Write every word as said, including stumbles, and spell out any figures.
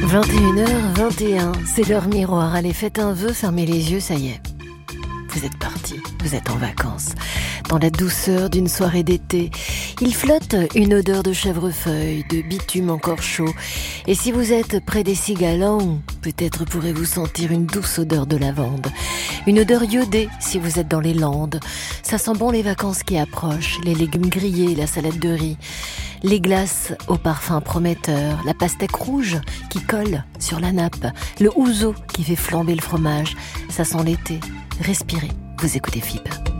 vingt et une heures vingt et un, c'est l'heure miroir. Allez, faites un vœu, fermez les yeux, ça y est. Vous êtes parti, vous êtes en vacances. Dans la douceur d'une soirée d'été, il flotte une odeur de chèvrefeuille, de bitume encore chaud. Et si vous êtes près des cigales, peut-être pourrez-vous sentir une douce odeur de lavande. Une odeur iodée si vous êtes dans les Landes. Ça sent bon les vacances qui approchent, les légumes grillés, la salade de riz, les glaces au parfum prometteur, la pastèque rouge qui colle sur la nappe, le ouzo qui fait flamber le fromage. Ça sent l'été. Respirez, vous écoutez F I B.